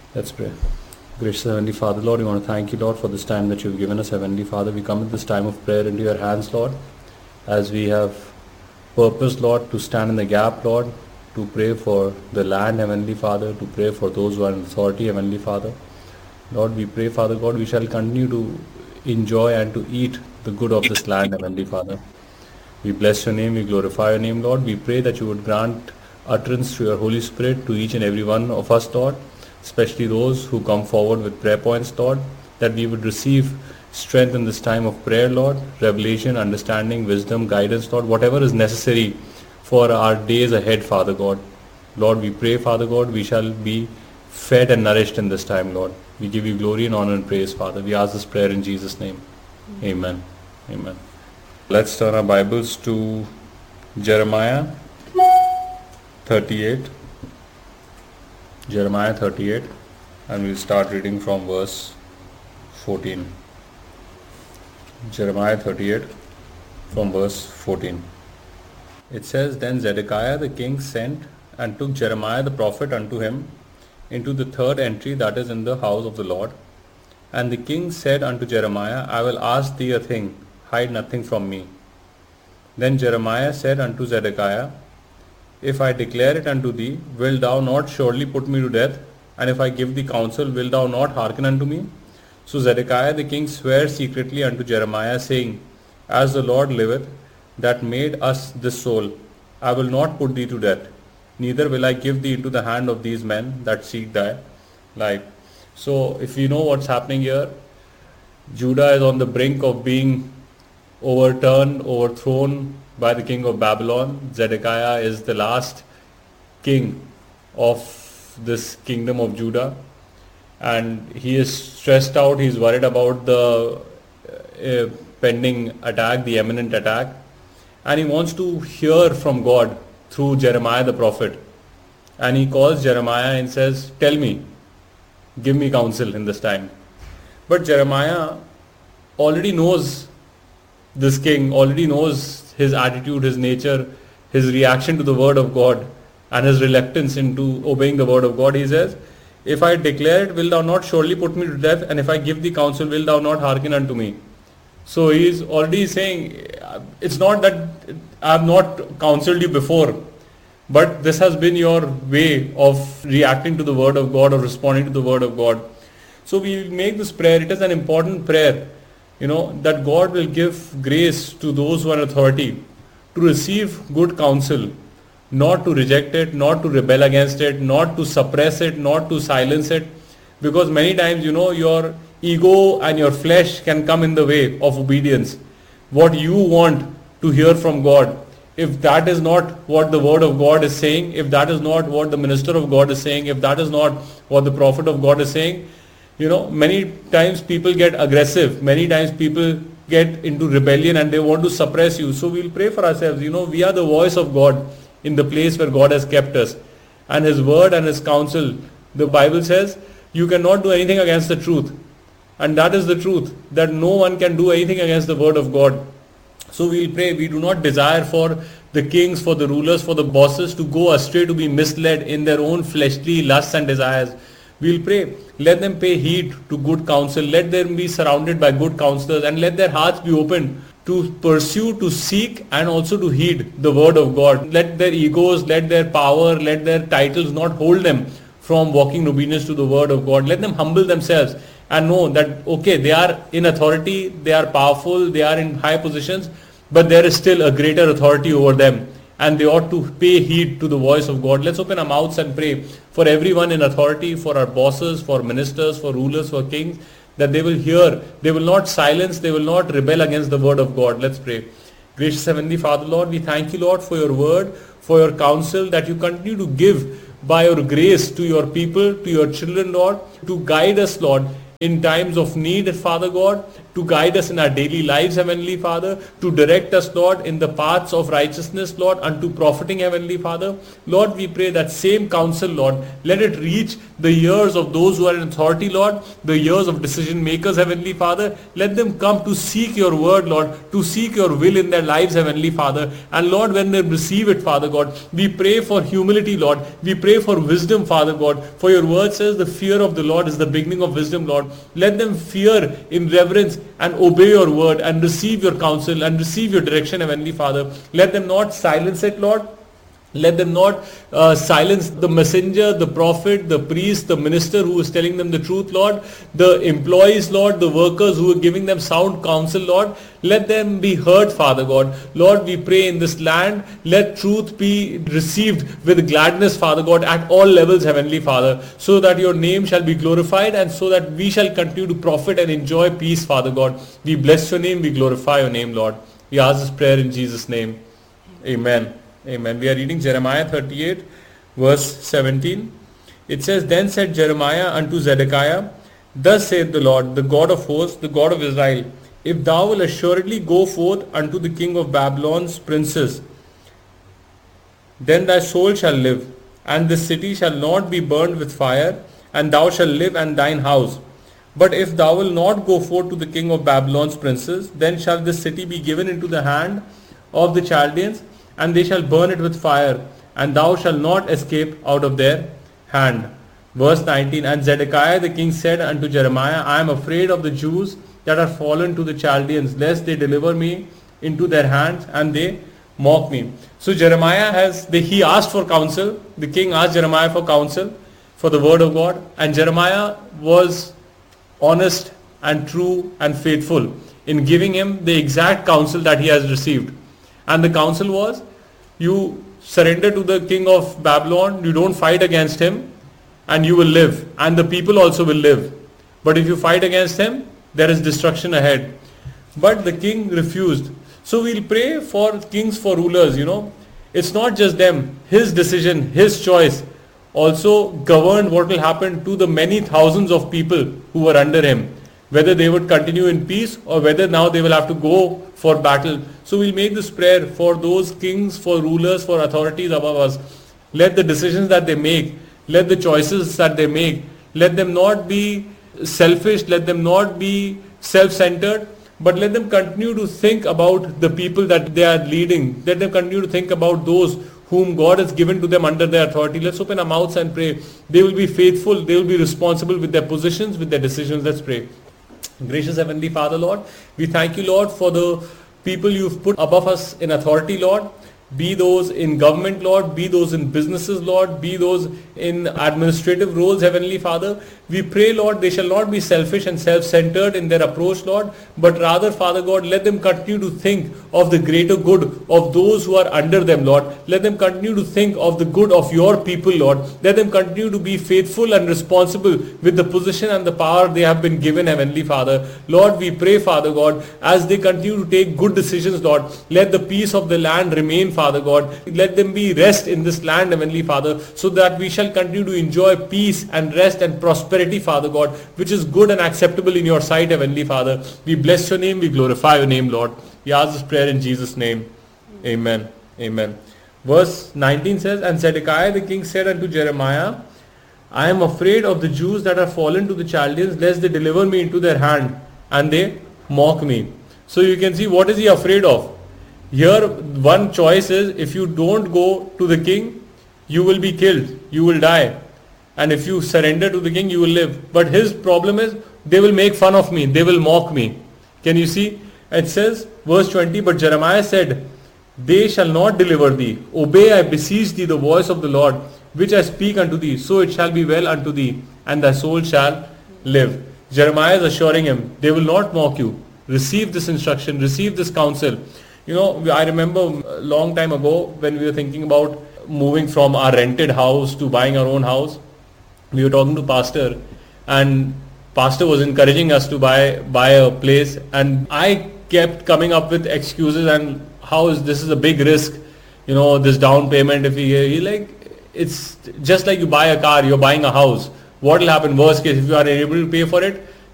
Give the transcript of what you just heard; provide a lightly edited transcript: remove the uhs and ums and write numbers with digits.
Let's pray. Gracious Heavenly Father, Lord, we want to thank you, Lord, for this time that you've given us, Heavenly Father. We come at this time of prayer into your hands, Lord, as we have purpose, Lord, to stand in the gap, Lord, to pray for the land, Heavenly Father, to pray for those who are in authority, Heavenly Father. Lord, we pray, Father God, we shall continue to enjoy and to eat the good of this land, Heavenly Father. We bless your name, we glorify your name, Lord. We pray that you would grant utterance through your Holy Spirit to each and every one of us, Lord, especially those who come forward with prayer points, Lord, that we would receive strength in this time of prayer, Lord, revelation, understanding, wisdom, guidance, Lord, whatever is necessary for our days ahead, Father God. Lord, we pray, Father God, we shall be fed and nourished in this time, Lord. We give you glory and honor and praise, Father. We ask this prayer in Jesus' name. Amen. Amen. Let's turn our Bibles to Jeremiah 38. Jeremiah 38, and we'll start reading from verse 14. Jeremiah 38 from verse 14. It says, Then Zedekiah the king sent and took Jeremiah the prophet unto him into the third entry, that is in the house of the Lord. And the king said unto Jeremiah, I will ask thee a thing, hide nothing from me. Then Jeremiah said unto Zedekiah, If I declare it unto thee, wilt thou not surely put me to death? And if I give thee counsel, wilt thou not hearken unto me? So Zedekiah the king sware secretly unto Jeremiah, saying, As the Lord liveth, that made us this soul, I will not put thee to death, neither will I give thee into the hand of these men that seek thy life. So if you know what's happening here, Judah is on the brink of being overthrown by the king of Babylon. Zedekiah is the last king of this kingdom of Judah, and he is stressed out. He's worried about the pending attack, the imminent attack, and he wants to hear from God through Jeremiah the prophet. And he calls Jeremiah and says, Tell me, give me counsel in this time. But Jeremiah already knows this king, already knows his attitude, his nature, his reaction to the word of God, and his reluctance into obeying the word of God. He says, If I declare it, will thou not surely put me to death? And if I give thee counsel, will thou not hearken unto me? So he is already saying, it's not that I have not counseled you before, but this has been your way of reacting to the word of God or responding to the word of God. So we make this prayer. It is an important prayer, that God will give grace to those who are in authority to receive good counsel, not to reject it, not to rebel against it, not to suppress it, not to silence it. Because many times, your ego and your flesh can come in the way of obedience. What you want to hear from God, if that is not what the word of God is saying, if that is not what the minister of God is saying, if that is not what the prophet of God is saying, many times people get aggressive. Many times people get into rebellion and they want to suppress you. So we'll pray for ourselves. We are the voice of God in the place where God has kept us. And his word and his counsel, the Bible says, you cannot do anything against the truth. And that is the truth, that no one can do anything against the word of God. So we'll pray. We do not desire for the kings, for the rulers, for the bosses to go astray, to be misled in their own fleshly lusts and desires. We'll pray. Let them pay heed to good counsel. Let them be surrounded by good counselors, and let their hearts be open to pursue, to seek, and also to heed the word of God. Let their egos, let their power, let their titles not hold them from walking in obedience to the word of God. Let them humble themselves and know that, okay, they are in authority, they are powerful, they are in high positions, but there is still a greater authority over them, and they ought to pay heed to the voice of God. Let's open our mouths and pray for everyone in authority, for our bosses, for ministers, for rulers, for kings, that they will hear, they will not silence, they will not rebel against the word of God. Let's pray. Gracious Heavenly Father, Lord, we thank you, Lord, for your word, for your counsel that you continue to give by your grace to your people, to your children, Lord, to guide us, Lord, in times of need, Father God, to guide us in our daily lives, Heavenly Father, to direct us, Lord, in the paths of righteousness, Lord, unto profiting, Heavenly Father. Lord, we pray that same counsel, Lord, let it reach the ears of those who are in authority, Lord, the ears of decision makers, Heavenly Father. Let them come to seek your word, Lord, to seek your will in their lives, Heavenly Father. And Lord, when they receive it, Father God, we pray for humility, Lord. We pray for wisdom, Father God. For your word says the fear of the Lord is the beginning of wisdom, Lord. Let them fear in reverence and obey your word and receive your counsel and receive your direction, Heavenly Father. Let them not silence it, Lord. Let them not silence the messenger, the prophet, the priest, the minister who is telling them the truth, Lord. The employees, Lord, the workers who are giving them sound counsel, Lord. Let them be heard, Father God. Lord, we pray in this land, let truth be received with gladness, Father God, at all levels, Heavenly Father, so that your name shall be glorified and so that we shall continue to profit and enjoy peace, Father God. We bless your name, we glorify your name, Lord. We ask this prayer in Jesus' name. Amen. Amen. We are reading Jeremiah 38 verse 17. It says, Then said Jeremiah unto Zedekiah, Thus saith the Lord, the God of hosts, the God of Israel, If thou wilt assuredly go forth unto the king of Babylon's princes, then thy soul shall live, and this city shall not be burned with fire, and thou shalt live and thine house. But if thou wilt not go forth to the king of Babylon's princes, then shall this city be given into the hand of the Chaldeans, and they shall burn it with fire, and thou shalt not escape out of their hand. Verse 19, And Zedekiah the king said unto Jeremiah, I am afraid of the Jews that are fallen to the Chaldeans, lest they deliver me into their hands, and they mock me. So Jeremiah he asked for counsel. The king asked Jeremiah for counsel, for the word of God, and Jeremiah was honest and true and faithful in giving him the exact counsel that he has received. And the counsel was, you surrender to the king of Babylon, you don't fight against him, and you will live, and the people also will live. But if you fight against him, there is destruction ahead. But the king refused. So we'll pray for kings, for rulers, It's not just them. His decision, his choice also governed what will happen to the many thousands of people who were under him. Whether they would continue in peace or whether now they will have to go for battle. So we'll make this prayer for those kings, for rulers, for authorities above us. Let the decisions that they make, let the choices that they make, let them not be selfish, let them not be self-centered, but let them continue to think about the people that they are leading. Let them continue to think about those whom God has given to them under their authority. Let's open our mouths and pray. They will be faithful, they will be responsible with their positions, with their decisions. Let's pray. Gracious Heavenly Father, Lord, we thank you, Lord, for the people you've put above us in authority, Lord. Be those in government, Lord, be those in businesses, Lord, be those in administrative roles, Heavenly Father. We pray, Lord, they shall not be selfish and self-centered in their approach, Lord, but rather, Father God, let them continue to think of the greater good of those who are under them, Lord. Let them continue to think of the good of your people, Lord. Let them continue to be faithful and responsible with the position and the power they have been given, Heavenly Father. Lord, we pray, Father God, as they continue to take good decisions, Lord, let the peace of the land remain, Father God. Let them be rest in this land, Heavenly Father, so that we shall continue to enjoy peace and rest and prosperity, Father God, which is good and acceptable in your sight, Heavenly Father. We bless your name, we glorify your name, Lord. We ask this prayer in Jesus' name. Amen. Amen. Verse 19 says, And Zedekiah the king said unto Jeremiah, I am afraid of the Jews that are fallen to the Chaldeans, lest they deliver me into their hand, and they mock me. So you can see, what is he afraid of? Here, one choice is, if you don't go to the king, you will be killed, you will die. And if you surrender to the king, you will live. But his problem is, they will make fun of me, they will mock me. Can you see? It says, verse 20, But Jeremiah said, They shall not deliver thee. Obey, I beseech thee, the voice of the Lord, which I speak unto thee. So it shall be well unto thee, and thy soul shall live. Jeremiah is assuring him, they will not mock you. Receive this instruction, receive this counsel. I remember a long time ago when we were thinking about moving from our rented house to buying our own house. We were talking to pastor, and pastor was encouraging us to buy a place, and I kept coming up with excuses and this is a big risk, this down payment. If it's just like you buy a car, you're buying a house. What will happen? Worst case, if you are able to pay for it,